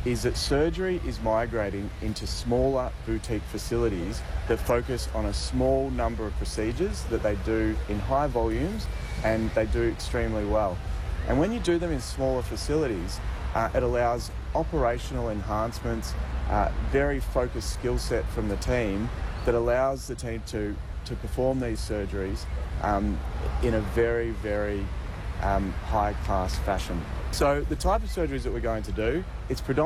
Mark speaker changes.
Speaker 1: is that surgery is migrating into smaller boutique facilities that focus on a small number of procedures that they do in high volumes and they do extremely well. And when you do them in smaller facilities, it allows operational enhancements, very focused skill set from the team that allows the team to perform these surgeries in a very, very high-class fashion. So the type of surgeries that we're going to do, it's predominantly